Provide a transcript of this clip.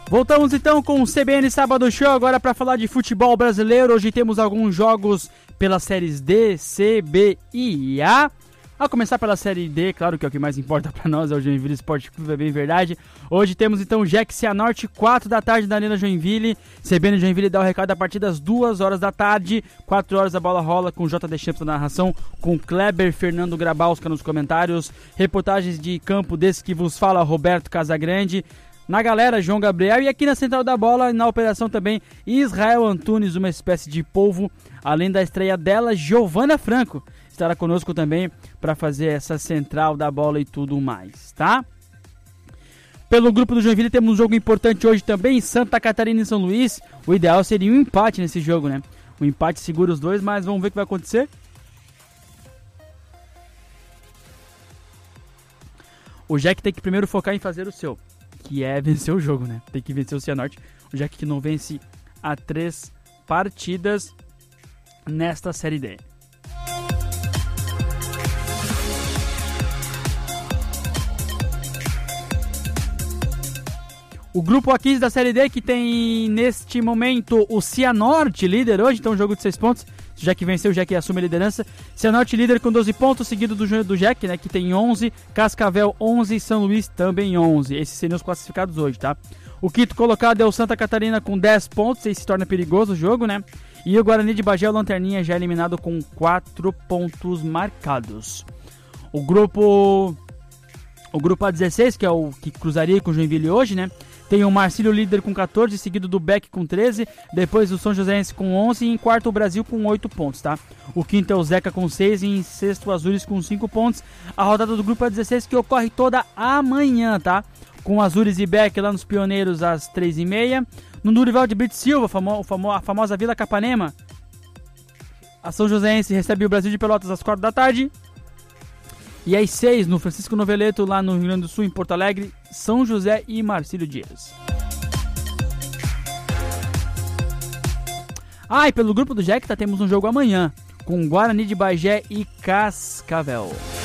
Voltamos então com o CBN Sábado Show agora para falar de futebol brasileiro. Hoje temos alguns jogos pelas séries D, C, B e A. A começar pela série D, claro que é o que mais importa para nós, é o Joinville Esporte Clube, é bem verdade. Hoje temos então Jack Cianorte, 4 da tarde na Arena Joinville. CBN Joinville dá o recado a partir das 2 horas da tarde. 4 horas a bola rola com JD Champs na narração, com Kleber Fernando Grabowska nos comentários. Reportagens de campo desse que vos fala Roberto Casagrande. Na galera, João Gabriel, e aqui na central da bola, na operação também, Israel Antunes, uma espécie de polvo, além da estreia dela, Giovana Franco, estará conosco também para fazer essa central da bola e tudo mais, tá? Pelo grupo do Joinville temos um jogo importante hoje também, Santa Catarina e São Luís. O ideal seria um empate nesse jogo, né? O empate segura os dois, mas vamos ver o que vai acontecer. O Jack tem que primeiro focar em fazer o seu, que é vencer o jogo, né? Tem que vencer o Cianorte. O Jack que não vence há 3 partidas nesta Série D. O grupo A15 da Série D, que tem neste momento o Cianorte líder hoje, então jogo de 6 pontos. O Jack venceu, o Jack assume a liderança. Cianorte líder com 12 pontos, seguido do Jack, né, que tem 11. Cascavel 11 e São Luís também 11. Esses seriam os classificados hoje, tá? O quinto colocado é o Santa Catarina com 10 pontos, aí se torna perigoso o jogo, né? E o Guarani de Bagé, o Lanterninha, já eliminado com 4 pontos marcados. O grupo A16, que é o que cruzaria com o Joinville hoje, né? Tem o Marcílio líder com 14, seguido do Beck com 13, depois o São Joséense com 11 e em quarto o Brasil com 8 pontos, tá? O quinto é o Zeca com 6 e em sexto o Azures com 5 pontos. A rodada do grupo A16 que ocorre toda amanhã, tá? Com Azures e Beck lá nos Pioneiros às 3h30. No Durival de Brito Silva, a famosa Vila Capanema, a São Joséense recebe o Brasil de Pelotas às 4 da tarde. E às 6, no Francisco Noveleto, lá no Rio Grande do Sul, em Porto Alegre, São José e Marcílio Dias. E pelo grupo do Jequita temos um jogo amanhã, com Guarani de Bagé e Cascavel.